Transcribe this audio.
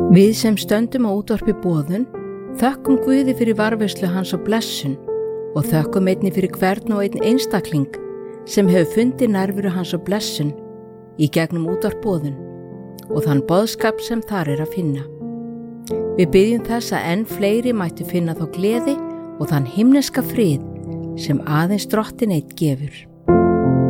Við sem stöndum á útvarpi boðun þökkum Guði fyrir varðveislu hans og blessun og þökkum einnig fyrir hvern og einn einstakling sem hefur fundið nærveru hans og blessun í gegnum útvarp boðun og þann boðskap sem þar er að finna. Við biðjum þess að enn fleiri mættu finna þá gleði og þann himneska frið sem aðeins Drottinn einn gefur.